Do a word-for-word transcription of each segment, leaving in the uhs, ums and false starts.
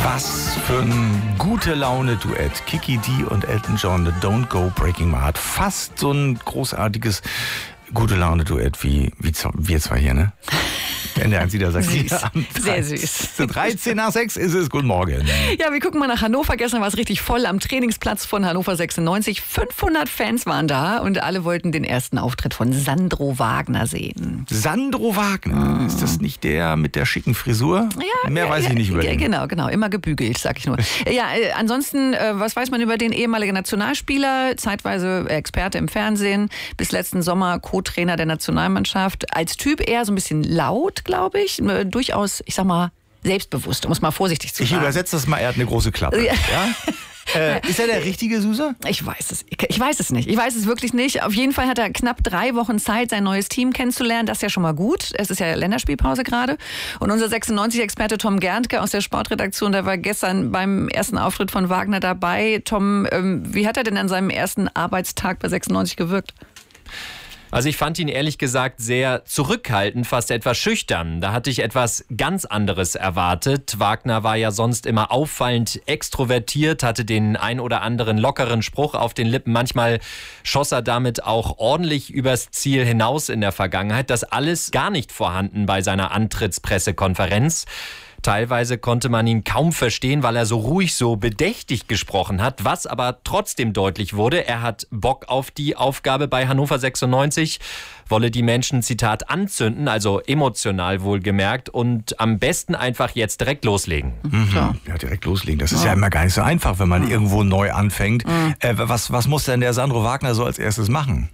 Was für ein gute Laune-Duett. Kiki Dee und Elton John, The Don't Go Breaking My Heart. Fast so ein großartiges gute Laune-Duett wie, wie wir zwei hier, ne? N D R eins Niedersachsen. Sehr süß. dreizehn nach sechs ist es. Guten Morgen. Ja, wir gucken mal nach Hannover. Gestern war es richtig voll am Trainingsplatz von Hannover sechsundneunzig. fünfhundert Fans waren da und alle wollten den ersten Auftritt von Sandro Wagner sehen. Sandro Wagner? Mm. Ist das nicht der mit der schicken Frisur? Ja, Mehr ja, weiß ja, ich nicht über ja, den. Genau, genau. Immer gebügelt, sag ich nur. Ja, äh, ansonsten, äh, was weiß man über den ehemaligen Nationalspieler? Zeitweise Experte im Fernsehen. Bis letzten Sommer Co-Trainer der Nationalmannschaft. Als Typ eher so ein bisschen laut, glaube ich. Äh, durchaus, ich sag mal, selbstbewusst, um es mal vorsichtig zu ich sagen. Ich übersetze das mal, er hat eine große Klappe. Ja. Ja? Äh, ist er der richtige Suse? Ich weiß es. Ich weiß es nicht. Ich weiß es wirklich nicht. Auf jeden Fall hat er knapp drei Wochen Zeit, sein neues Team kennenzulernen. Das ist ja schon mal gut. Es ist ja Länderspielpause gerade. Und unser sechsundneunzig-Experte Tom Gerntke aus der Sportredaktion, der war gestern beim ersten Auftritt von Wagner dabei. Tom, ähm, wie hat er denn an seinem ersten Arbeitstag bei sechsundneunzig gewirkt? Also ich fand ihn ehrlich gesagt sehr zurückhaltend, fast etwas schüchtern. Da hatte ich etwas ganz anderes erwartet. Wagner war ja sonst immer auffallend extrovertiert, hatte den ein oder anderen lockeren Spruch auf den Lippen. Manchmal schoss er damit auch ordentlich übers Ziel hinaus in der Vergangenheit. Das alles gar nicht vorhanden bei seiner Antrittspressekonferenz. Teilweise konnte man ihn kaum verstehen, weil er so ruhig, so bedächtig gesprochen hat. Was aber trotzdem deutlich wurde, er hat Bock auf die Aufgabe bei Hannover sechsundneunzig, wolle die Menschen, Zitat, anzünden, also emotional wohlgemerkt und am besten einfach jetzt direkt loslegen. Mhm. Ja, direkt loslegen. Das ist ja. ja immer gar nicht so einfach, wenn man irgendwo neu anfängt. Mhm. Äh, was, was muss denn der Sandro Wagner so als erstes machen?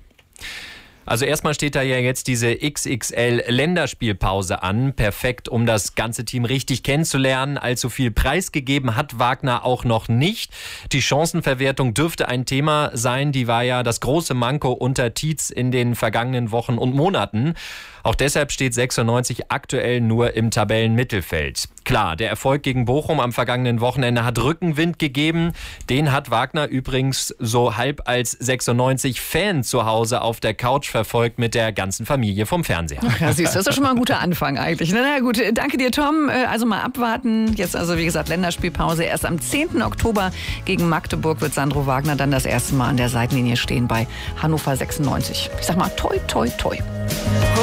Also erstmal steht da ja jetzt diese X X L-Länderspielpause an. Perfekt, um das ganze Team richtig kennenzulernen. Allzu viel preisgegeben hat Wagner auch noch nicht. Die Chancenverwertung dürfte ein Thema sein. Die war ja das große Manko unter Tietz in den vergangenen Wochen und Monaten. Auch deshalb steht sechsundneunzig aktuell nur im Tabellenmittelfeld. Klar, der Erfolg gegen Bochum am vergangenen Wochenende hat Rückenwind gegeben. Den hat Wagner übrigens so halb als sechsundneunzig-Fan zu Hause auf der Couch verfolgt mit der ganzen Familie vom Fernseher. Ach ja, siehst du, das ist schon mal ein guter Anfang eigentlich. Na, na gut, danke dir, Tom. Also mal abwarten. Jetzt also, wie gesagt, Länderspielpause. Erst am zehnten Oktober gegen Magdeburg wird Sandro Wagner dann das erste Mal an der Seitenlinie stehen bei Hannover sechsundneunzig. Ich sag mal, toi, toi, toi.